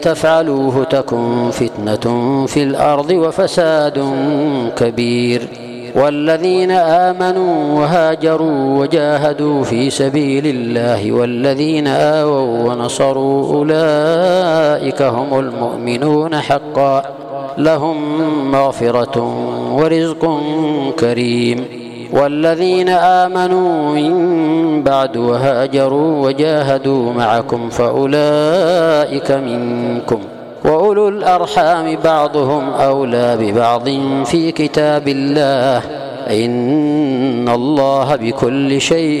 تفعلوه تكن فتنة في الأرض وفساد كبير. والذين آمنوا وهاجروا وجاهدوا في سبيل الله والذين آووا ونصروا أولئك هم المؤمنون حقا، لهم مغفرة ورزق كريم. والذين آمنوا من بعد وهاجروا وجاهدوا معكم فأولئك منكم، وأولو الأرحام بعضهم أولى ببعض في كتاب الله، إن الله بكل شيء